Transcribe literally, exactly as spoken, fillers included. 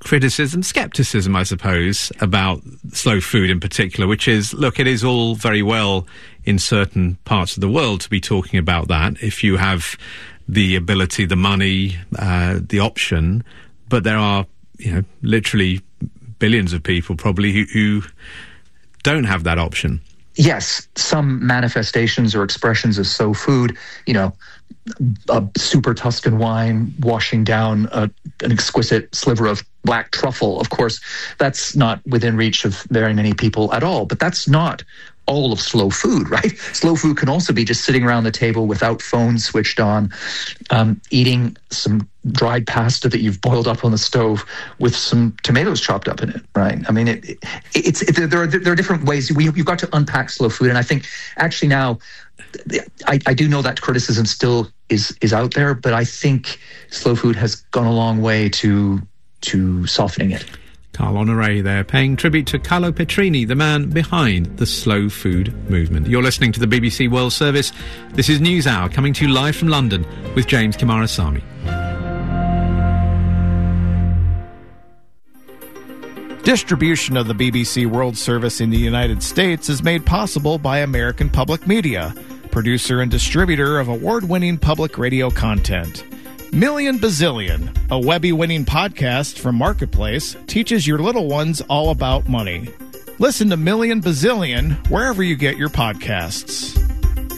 criticism, skepticism, I suppose, about slow food in particular, which is, look, it is all very well in certain parts of the world to be talking about that if you have the ability, the money, uh, the option, but there are, you know, literally billions of people probably who, who don't have that option. Yes, some manifestations or expressions of slow food, you know, a super Tuscan wine washing down a, an exquisite sliver of black truffle. Of course, that's not within reach of very many people at all, but that's not all of slow food, right? Slow food can also be just sitting around the table without phones switched on, um, eating some dried pasta that you've boiled up on the stove with some tomatoes chopped up in it, right? I mean, it, it, it's it, there are there are different ways. We, you've got to unpack slow food, and I think actually now, I, I do know that criticism still is is out there, but I think slow food has gone a long way to to softening it. Carl Honoré there, paying tribute to Carlo Petrini, the man behind the slow food movement. You're listening to the B B C World Service. This is News Hour, coming to you live from London with James Kimarasamy. Distribution of the B B C World Service in the United States is made possible by American Public Media, producer and distributor of award-winning public radio content. Million Bazillion, a Webby-winning podcast from Marketplace, teaches your little ones all about money. Listen to Million Bazillion wherever you get your podcasts.